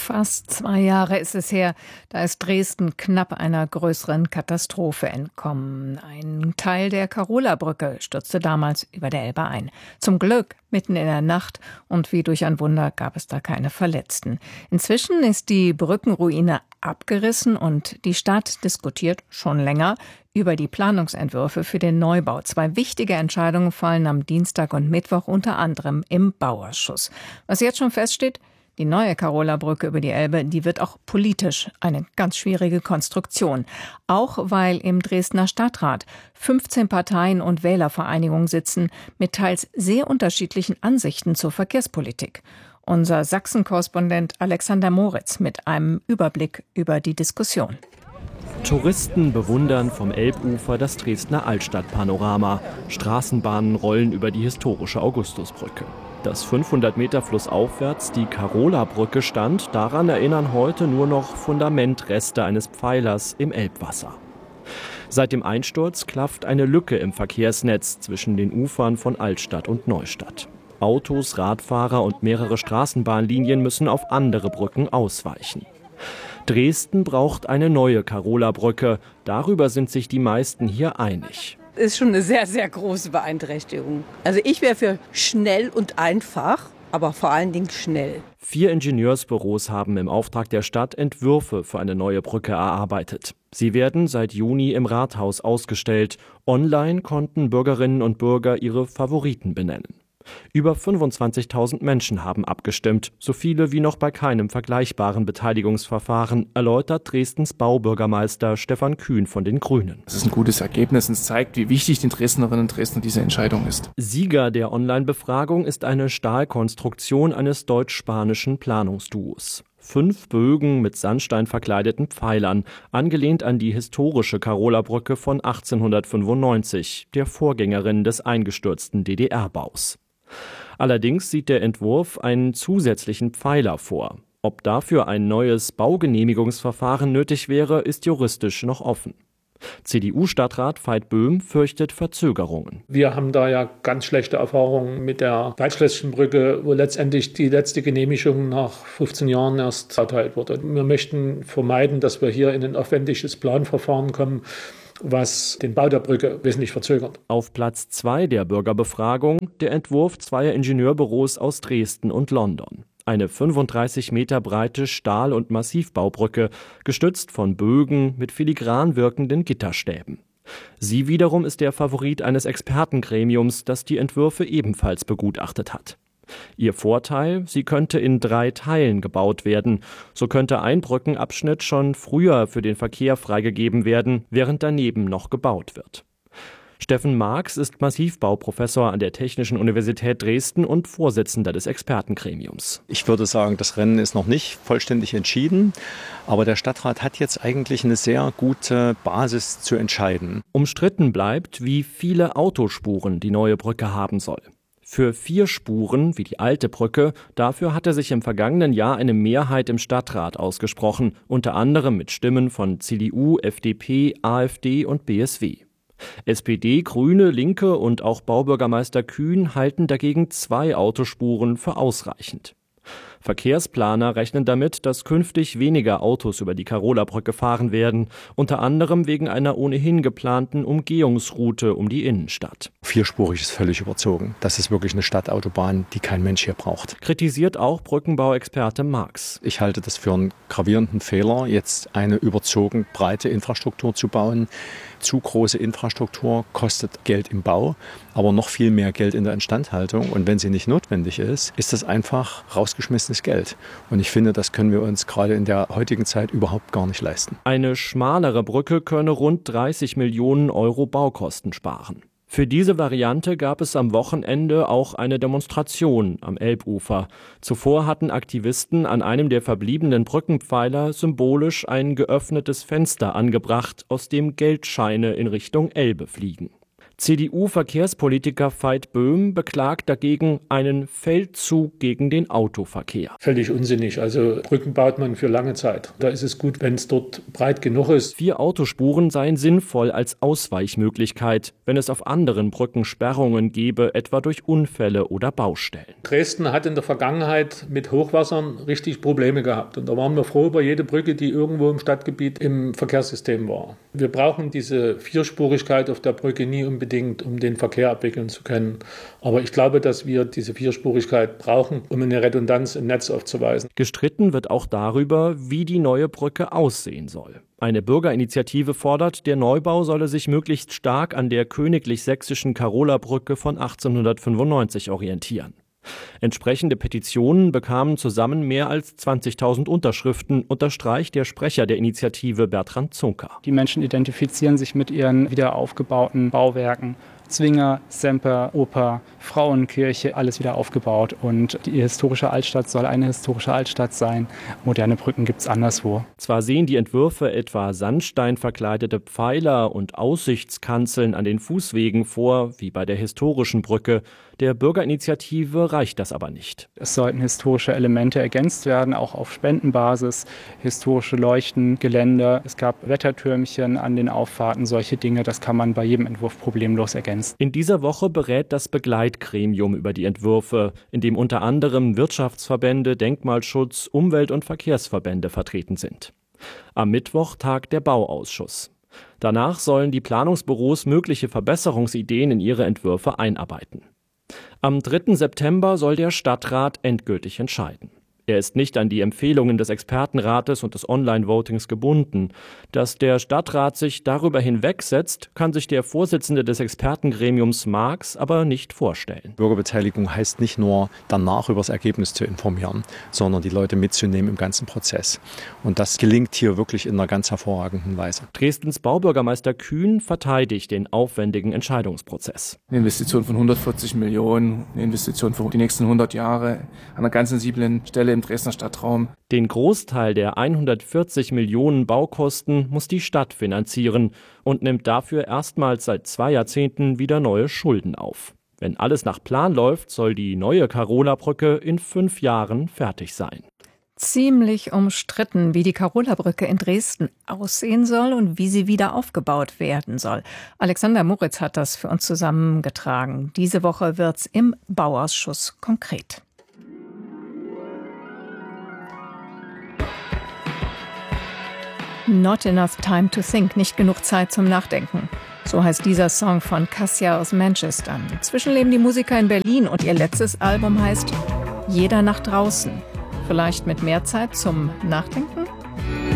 Fast 2 Jahre ist es her, da ist Dresden knapp einer größeren Katastrophe entkommen. Ein Teil der Karola-Brücke stürzte damals über der Elbe ein. Zum Glück mitten in der Nacht und wie durch ein Wunder gab es da keine Verletzten. Inzwischen ist die Brückenruine abgerissen und die Stadt diskutiert schon länger über die Planungsentwürfe für den Neubau. 2 wichtige Entscheidungen fallen am Dienstag und Mittwoch unter anderem im Bauausschuss. Was jetzt schon feststeht: Die neue Karola-Brücke über die Elbe, die wird auch politisch eine ganz schwierige Konstruktion. Auch weil im Dresdner Stadtrat 15 Parteien und Wählervereinigungen sitzen mit teils sehr unterschiedlichen Ansichten zur Verkehrspolitik. Unser Sachsen-Korrespondent Alexander Moritz mit einem Überblick über die Diskussion. Touristen bewundern vom Elbufer das Dresdner Altstadtpanorama. Straßenbahnen rollen über die historische Augustusbrücke. Dass 500 Meter flussaufwärts die Karola-Brücke stand, daran erinnern heute nur noch Fundamentreste eines Pfeilers im Elbwasser. Seit dem Einsturz klafft eine Lücke im Verkehrsnetz zwischen den Ufern von Altstadt und Neustadt. Autos, Radfahrer und mehrere Straßenbahnlinien müssen auf andere Brücken ausweichen. Dresden braucht eine neue Karola-Brücke. Darüber sind sich die meisten hier einig. Ist schon eine sehr, sehr große Beeinträchtigung. Also ich wäre für schnell und einfach, aber vor allen Dingen schnell. 4 Ingenieursbüros haben im Auftrag der Stadt Entwürfe für eine neue Brücke erarbeitet. Sie werden seit Juni im Rathaus ausgestellt. Online konnten Bürgerinnen und Bürger ihre Favoriten benennen. Über 25.000 Menschen haben abgestimmt, so viele wie noch bei keinem vergleichbaren Beteiligungsverfahren, erläutert Dresdens Baubürgermeister Stefan Kühn von den Grünen. Das ist ein gutes Ergebnis und es zeigt, wie wichtig den Dresdnerinnen und Dresdnern diese Entscheidung ist. Sieger der Online-Befragung ist eine Stahlkonstruktion eines deutsch-spanischen Planungsduos. 5 Bögen mit Sandstein verkleideten Pfeilern, angelehnt an die historische Karola-Brücke von 1895, der Vorgängerin des eingestürzten DDR-Baus. Allerdings sieht der Entwurf einen zusätzlichen Pfeiler vor. Ob dafür ein neues Baugenehmigungsverfahren nötig wäre, ist juristisch noch offen. CDU-Stadtrat Veit Böhm fürchtet Verzögerungen. Wir haben da ja ganz schlechte Erfahrungen mit der Waldschlösschenbrücke, wo letztendlich die letzte Genehmigung nach 15 Jahren erst erteilt wurde. Wir möchten vermeiden, dass wir hier in ein aufwendiges Planverfahren kommen, was den Bau der Brücke wesentlich verzögert. Auf Platz 2 der Bürgerbefragung der Entwurf 2 Ingenieurbüros aus Dresden und London. Eine 35 Meter breite Stahl- und Massivbaubrücke, gestützt von Bögen mit filigran wirkenden Gitterstäben. Sie wiederum ist der Favorit eines Expertengremiums, das die Entwürfe ebenfalls begutachtet hat. Ihr Vorteil: Sie könnte in 3 Teilen gebaut werden. So könnte ein Brückenabschnitt schon früher für den Verkehr freigegeben werden, während daneben noch gebaut wird. Steffen Marx ist Massivbauprofessor an der Technischen Universität Dresden und Vorsitzender des Expertengremiums. Ich würde sagen, das Rennen ist noch nicht vollständig entschieden, aber der Stadtrat hat jetzt eigentlich eine sehr gute Basis zu entscheiden. Umstritten bleibt, wie viele Autospuren die neue Brücke haben soll. Für 4 Spuren, wie die alte Brücke, dafür hatte sich im vergangenen Jahr eine Mehrheit im Stadtrat ausgesprochen, unter anderem mit Stimmen von CDU, FDP, AfD und BSW. SPD, Grüne, Linke und auch Baubürgermeister Kühn halten dagegen 2 Autospuren für ausreichend. Verkehrsplaner rechnen damit, dass künftig weniger Autos über die Karola-Brücke fahren werden, unter anderem wegen einer ohnehin geplanten Umgehungsroute um die Innenstadt. 4-spurig ist völlig überzogen. Das ist wirklich eine Stadtautobahn, die kein Mensch hier braucht. Kritisiert auch Brückenbauexperte Marx. Ich halte das für einen gravierenden Fehler, jetzt eine überzogen breite Infrastruktur zu bauen. Zu große Infrastruktur kostet Geld im Bau, aber noch viel mehr Geld in der Instandhaltung. Und wenn sie nicht notwendig ist, ist das einfach rausgeschmissenes Geld. Und ich finde, das können wir uns gerade in der heutigen Zeit überhaupt gar nicht leisten. Eine schmalere Brücke könne rund 30 Millionen Euro Baukosten sparen. Für diese Variante gab es am Wochenende auch eine Demonstration am Elbufer. Zuvor hatten Aktivisten an einem der verbliebenen Brückenpfeiler symbolisch ein geöffnetes Fenster angebracht, aus dem Geldscheine in Richtung Elbe fliegen. CDU-Verkehrspolitiker Veit Böhm beklagt dagegen einen Feldzug gegen den Autoverkehr. Völlig unsinnig. Also Brücken baut man für lange Zeit. Da ist es gut, wenn es dort breit genug ist. 4 Autospuren seien sinnvoll als Ausweichmöglichkeit, wenn es auf anderen Brücken Sperrungen gebe, etwa durch Unfälle oder Baustellen. Dresden hat in der Vergangenheit mit Hochwassern richtig Probleme gehabt. Und da waren wir froh über jede Brücke, die irgendwo im Stadtgebiet im Verkehrssystem war. Wir brauchen diese Vierspurigkeit auf der Brücke nie unbedingt, um den Verkehr abwickeln zu können. Aber ich glaube, dass wir diese Vierspurigkeit brauchen, um eine Redundanz im Netz aufzuweisen. Gestritten wird auch darüber, wie die neue Brücke aussehen soll. Eine Bürgerinitiative fordert, der Neubau solle sich möglichst stark an der königlich-sächsischen Karola-Brücke von 1895 orientieren. Entsprechende Petitionen bekamen zusammen mehr als 20.000 Unterschriften, unterstreicht der Sprecher der Initiative Bertrand Zunker. Die Menschen identifizieren sich mit ihren wieder aufgebauten Bauwerken. Zwinger, Semper, Oper, Frauenkirche, alles wieder aufgebaut. Und die historische Altstadt soll eine historische Altstadt sein. Moderne Brücken gibt es anderswo. Zwar sehen die Entwürfe etwa sandsteinverkleidete Pfeiler und Aussichtskanzeln an den Fußwegen vor, wie bei der historischen Brücke. Der Bürgerinitiative reicht das aber nicht. Es sollten historische Elemente ergänzt werden, auch auf Spendenbasis. Historische Leuchten, Geländer. Es gab Wettertürmchen an den Auffahrten, solche Dinge. Das kann man bei jedem Entwurf problemlos ergänzen. In dieser Woche berät das Begleitgremium über die Entwürfe, in dem unter anderem Wirtschaftsverbände, Denkmalschutz, Umwelt- und Verkehrsverbände vertreten sind. Am Mittwoch tagt der Bauausschuss. Danach sollen die Planungsbüros mögliche Verbesserungsideen in ihre Entwürfe einarbeiten. Am 3. September soll der Stadtrat endgültig entscheiden. Er ist nicht an die Empfehlungen des Expertenrates und des Online-Votings gebunden. Dass der Stadtrat sich darüber hinwegsetzt, kann sich der Vorsitzende des Expertengremiums Marx aber nicht vorstellen. Bürgerbeteiligung heißt nicht nur danach über das Ergebnis zu informieren, sondern die Leute mitzunehmen im ganzen Prozess. Und das gelingt hier wirklich in einer ganz hervorragenden Weise. Dresdens Baubürgermeister Kühn verteidigt den aufwendigen Entscheidungsprozess. Eine Investition von 140 Millionen, eine Investition für die nächsten 100 Jahre an einer ganz sensiblen Stelle im Dresdner Stadtraum. Den Großteil der 140 Millionen Baukosten muss die Stadt finanzieren und nimmt dafür erstmals seit 2 Jahrzehnten wieder neue Schulden auf. Wenn alles nach Plan läuft, soll die neue Karola-Brücke in 5 Jahren fertig sein. Ziemlich umstritten, wie die Karola-Brücke in Dresden aussehen soll und wie sie wieder aufgebaut werden soll. Alexander Moritz hat das für uns zusammengetragen. Diese Woche wird's im Bauausschuss konkret. Not enough time to think, nicht genug Zeit zum Nachdenken. So heißt dieser Song von Cassia aus Manchester. Inzwischen leben die Musiker in Berlin und ihr letztes Album heißt Jeder nach draußen. Vielleicht mit mehr Zeit zum Nachdenken?